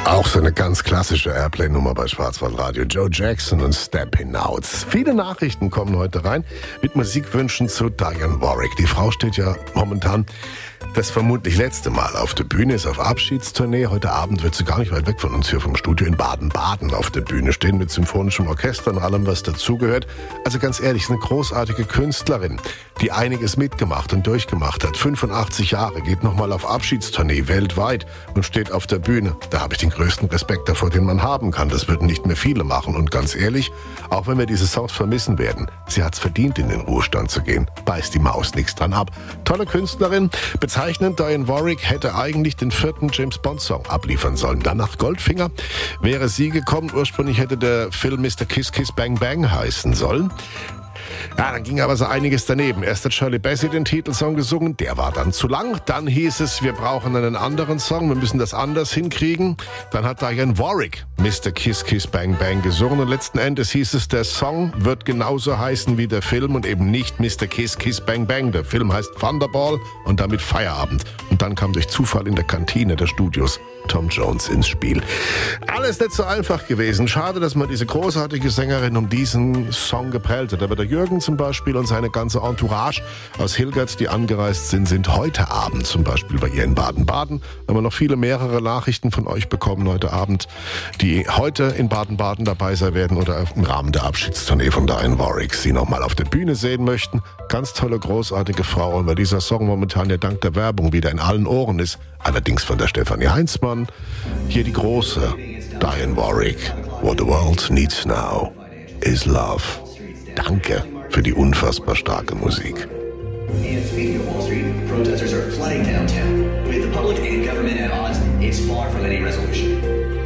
Auch so eine ganz klassische Airplay-Nummer bei Schwarzwaldradio. Joe Jackson und Steppin' Out. Viele Nachrichten kommen heute rein mit Musikwünschen zu Dionne Warwick. Die Frau steht ja momentan das vermutlich letzte Mal auf der Bühne, ist auf Abschiedstournee. Heute Abend wird sie gar nicht weit weg von uns hier vom Studio in Baden-Baden auf der Bühne stehen mit symphonischem Orchester und allem, was dazugehört. Also ganz ehrlich, ist eine großartige Künstlerin, die einiges mitgemacht und durchgemacht hat. 85 Jahre, geht nochmal auf Abschiedstournee weltweit und steht auf der Bühne. Da habe ich den größten Respekt davor, den man haben kann. Das würden nicht mehr viele machen. Und ganz ehrlich, auch wenn wir diese Songs vermissen werden, sie hat's verdient, in den Ruhestand zu gehen. Beißt die Maus nichts dran ab. Tolle Künstlerin. Bezeichnend, Dionne Warwick hätte eigentlich den 4. James-Bond-Song abliefern sollen. Danach Goldfinger wäre sie gekommen. Ursprünglich hätte der Film Mr. Kiss Kiss Bang Bang heißen sollen. Ja, dann ging aber so einiges daneben. Erst hat Shirley Bassey den Titelsong gesungen, der war dann zu lang. Dann hieß es, wir brauchen einen anderen Song, wir müssen das anders hinkriegen. Dann hat Dionne Warwick Mr. Kiss Kiss Bang Bang gesungen und letzten Endes hieß es, der Song wird genauso heißen wie der Film und eben nicht Mr. Kiss Kiss Bang Bang. Der Film heißt Thunderball und damit Feierabend. Und dann kam durch Zufall in der Kantine der Studios Tom Jones ins Spiel. Alles nicht so einfach gewesen. Schade, dass man diese großartige Sängerin um diesen Song geprellt hat. Aber der Jürgen zum Beispiel und seine ganze Entourage aus Hilgert, die angereist sind heute Abend zum Beispiel bei ihr in Baden-Baden. Haben wir noch mehrere Nachrichten von euch bekommen heute Abend, die heute in Baden-Baden dabei sein werden oder im Rahmen der Abschiedstournee von Dionne Warwick sie nochmal auf der Bühne sehen möchten. Ganz tolle, großartige Frau. Und weil dieser Song momentan ja dank der Werbung wieder in allen Ohren ist, allerdings von der Stefanie Heinzmann, hier die große Dionne Warwick. What the world needs now is love. Danke für die unfassbar starke Musik. And speaking of Wall Street, protesters are flooding downtown. With the public and government at odds, it's far from any resolution.